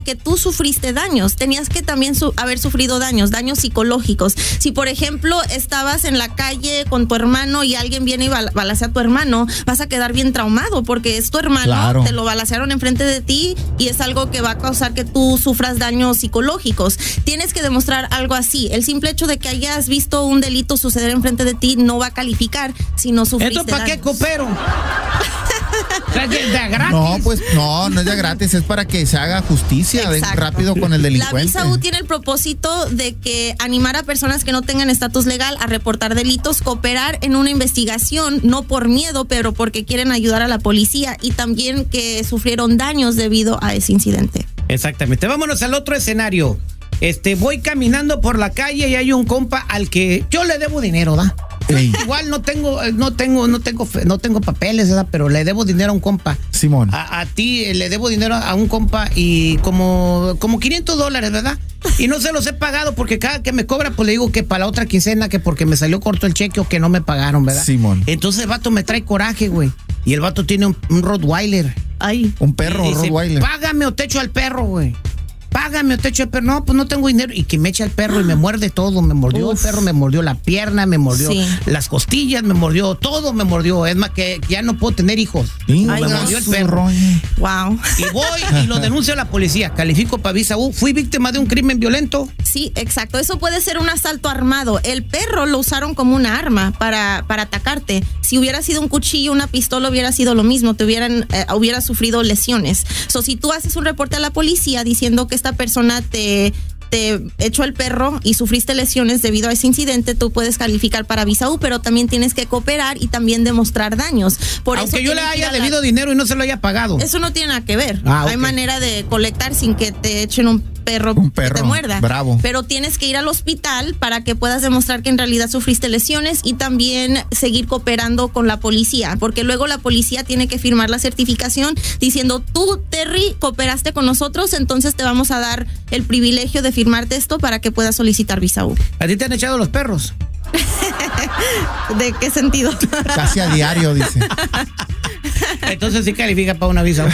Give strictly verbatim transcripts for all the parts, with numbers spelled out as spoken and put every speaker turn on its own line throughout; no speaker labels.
que tú sufriste daños, tenías que también su haber sufrido daños, daños psicológicos. Si por ejemplo estabas en la calle con tu hermano y alguien viene y bal balacea a tu hermano, vas a quedar bien traumado porque es tu hermano, claro. Te lo balacearon enfrente de ti y es algo que va a causar que tú sufras daños psicológicos. Tienes que demostrar algo así. El simple hecho de que hayas visto un delito suceder enfrente de ti no va a calificar si no sufriste
¿Esto para
daños.
qué coopero? ¿De gratis?
No, pues no, no es de gratis, es para que se haga justicia de, rápido con el delincuente.
La visa U tiene el propósito de que animar a personas que no tengan estatus legal a reportar delitos, cooperar en una investigación, no por miedo, pero porque quieren ayudar a la policía y también que sufrieron daños debido a ese incidente.
Exactamente. Vámonos al otro escenario. Este, voy caminando por la calle y hay un compa al que yo le debo dinero, ¿da? Ey. Igual no tengo, no tengo, no tengo, no tengo papeles, ¿verdad? Pero le debo dinero a un compa.
Simón.
A, a ti eh, le debo dinero a un compa y como, como quinientos dólares, ¿verdad? Y no se los he pagado porque cada que me cobra, pues le digo que para la otra quincena, que porque me salió corto el cheque o que no me pagaron, ¿verdad? Simón. Entonces el vato me trae coraje, güey. Y el vato tiene un, un Rottweiler.
Ay.
Un perro,
dice,
Rottweiler.
Págame o te echo al perro, güey. Págame o te echo el perro. No, pues no tengo dinero. Y que me echa el perro y me muerde todo. Me mordió Uf. el perro, me mordió la pierna, me mordió sí. las costillas, me mordió todo, me mordió. Es más que ya no puedo tener hijos. Sí, me mordió el perro.
Wow.
Y voy y lo denuncio a la policía. Califico para visa U. Fui víctima de un crimen violento.
Sí, exacto. Eso puede ser un asalto armado. El perro lo usaron como una arma para, para atacarte. Si hubiera sido un cuchillo, una pistola, hubiera sido lo mismo. Te hubieran, eh, hubieras sufrido lesiones. So, si tú haces un reporte a la policía diciendo que esta persona te, te echó el perro y sufriste lesiones debido a ese incidente, tú puedes calificar para visa U, pero también tienes que cooperar y también demostrar daños. Por
Aunque
eso
yo le haya debido la... dinero y no se lo haya pagado.
Eso no tiene nada que ver.
Ah,
Hay
okay.
manera de colectar sin que te echen un perro,
un perro
que te muerda.
Bravo.
Pero tienes que ir al hospital para que puedas demostrar que en realidad sufriste lesiones y también seguir cooperando con la policía, porque luego la policía tiene que firmar la certificación diciendo, tú, Terry, cooperaste con nosotros, entonces te vamos a dar el privilegio de firmarte esto para que puedas solicitar visa U.
¿A ti te han echado los perros?
¿De qué sentido?
Casi a diario, dice.
Entonces sí califica para una visa.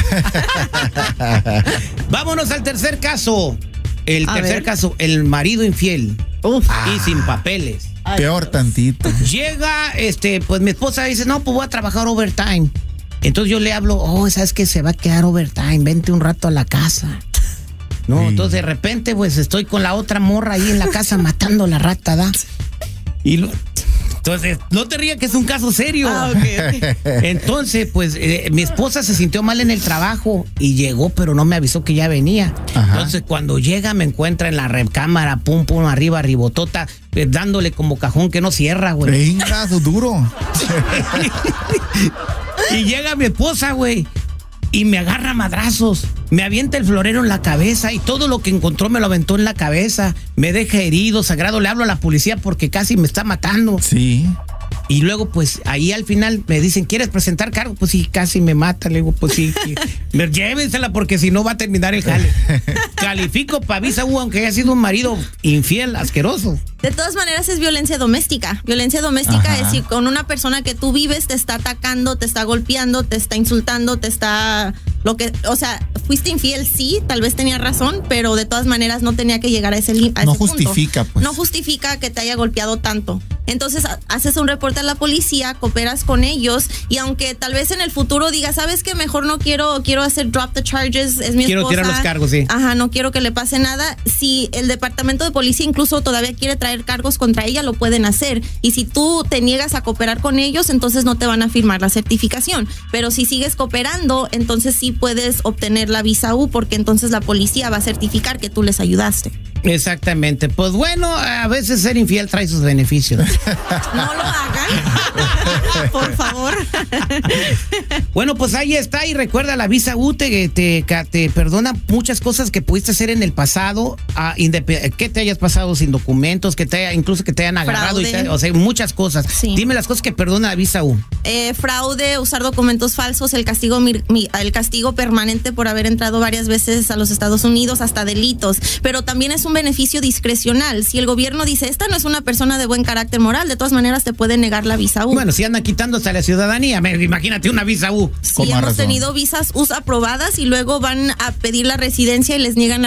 Vámonos al tercer caso. El a tercer ver. caso, el marido infiel. Uf. Y ah. sin papeles.
Ay, Peor Dios. tantito.
Llega, este, pues mi esposa dice, no, pues voy a trabajar overtime. Entonces yo le hablo, oh, ¿sabes qué? Se va a quedar overtime, vente un rato a la casa. No, sí. Entonces de repente, pues estoy con la otra morra ahí en la casa matando la rata, ¿da? Y lo... Entonces, no te rías que es un caso serio. Ah, okay, okay. Entonces, pues, eh, mi esposa se sintió mal en el trabajo y llegó, pero no me avisó que ya venía. Ajá. Entonces, cuando llega, me encuentra en la recámara, pum, pum, arriba, ribotota, eh, dándole como cajón que no cierra, güey.
Venga, duro.
Y llega mi esposa, güey, y me agarra madrazos. Me avienta el florero en la cabeza y todo lo que encontró me lo aventó en la cabeza. Me deja herido, sagrado. Le hablo a la policía porque casi me está matando.
Sí.
Y luego, pues, ahí al final me dicen, ¿quieres presentar cargo? Pues sí, casi me mata. Le digo, pues sí, llévensela porque si no va a terminar el jale. Califico para visa U, aunque haya sido un marido infiel, asqueroso.
De todas maneras es violencia doméstica. Violencia doméstica Ajá. es si con una persona que tú vives te está atacando, te está golpeando, te está insultando, te está... lo que, o sea, fuiste infiel, sí, tal vez tenía razón, pero de todas maneras no tenía que llegar a ese, a
no
ese
justifica,
punto.
Pues.
No justifica que te haya golpeado tanto. Entonces haces un reporte a la policía, cooperas con ellos y aunque tal vez en el futuro digas, ¿sabes qué? Mejor no quiero quiero hacer drop the charges, es mi
quiero
esposa.
Quiero tirar los cargos, sí.
Ajá, no quiero que le pase nada. Si el departamento de policía incluso todavía quiere traer cargos contra ella, lo pueden hacer. Y si tú te niegas a cooperar con ellos, entonces no te van a firmar la certificación. Pero si sigues cooperando, entonces sí puedes obtener la visa U porque entonces la policía va a certificar que tú les ayudaste.
Exactamente. Pues bueno, a veces ser infiel trae sus beneficios.
No lo hagan, por favor.
Bueno, pues ahí está. Y recuerda, la visa U te, te, te perdona muchas cosas que pudiste hacer en el pasado, a, que te hayas pasado sin documentos, que te haya, incluso que te hayan agarrado, y te, o sea, muchas cosas. Sí. Dime las cosas que perdona la visa U.
Eh, fraude, usar documentos falsos, el castigo, mi, mi, el castigo permanente por haber entrado varias veces a los Estados Unidos, hasta delitos. Pero también es un beneficio discrecional. Si el gobierno dice, esta no es una persona de buen carácter moral, de todas maneras te pueden negar la visa U.
Bueno, si andan quitándose la ciudadanía, imagínate una visa U.
Sí, hemos razón. tenido visas U aprobadas y luego van a pedir la residencia y les niegan